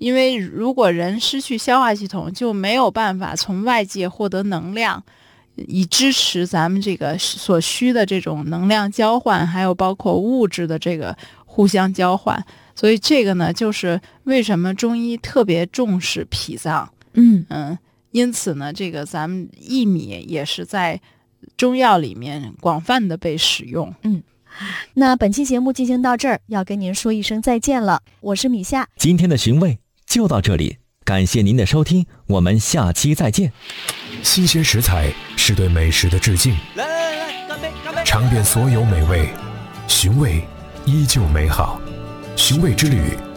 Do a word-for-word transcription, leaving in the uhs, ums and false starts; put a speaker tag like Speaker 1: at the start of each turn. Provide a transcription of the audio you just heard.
Speaker 1: 因为如果人失去消化系统，就没有办法从外界获得能量，以支持咱们这个所需的这种能量交换，还有包括物质的这个互相交换。所以这个呢，就是为什么中医特别重视脾脏。
Speaker 2: 嗯
Speaker 1: 嗯，因此呢，这个咱们薏米也是在中药里面广泛的被使用。
Speaker 2: 嗯。那本期节目进行到这儿，要跟您说一声再见了。我是米夏，
Speaker 3: 今天的寻味就到这里，感谢您的收听，我们下期再见。
Speaker 4: 新鲜食材是对美食的致敬，
Speaker 5: 来来来，干杯干杯！
Speaker 4: 尝遍所有美味，寻味依旧美好。寻味之旅，